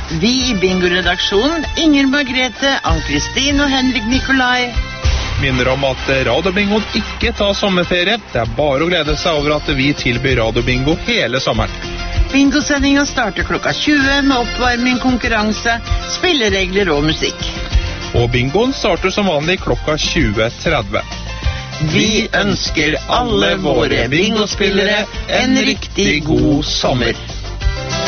Vi i Bingo-redaksjonen, Inger Margrethe, Ann-Kristin og Henrik Nikolai, minner om at Radiobingoen ikke tar sommerferie. Det bare å glede seg over at vi tilbyr Radiobingo hele sommeren. Bingosendingen starter klokka 20 med oppvarming, konkurranse, spilleregler og musikk. Og bingoen starter som vanlig klokka 20:30. Vi ønsker alle våre bingospillere en riktig god sommer.